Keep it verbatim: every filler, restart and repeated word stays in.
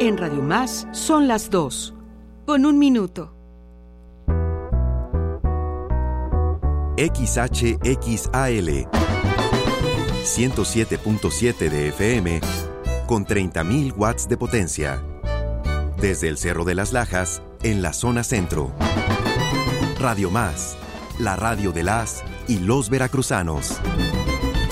En Radio Más son las dos, con un minuto. X H X A L ciento siete punto siete de F M con treinta mil watts de potencia. Desde el Cerro de las Lajas, en la zona centro. Radio Más, la radio de las y los veracruzanos.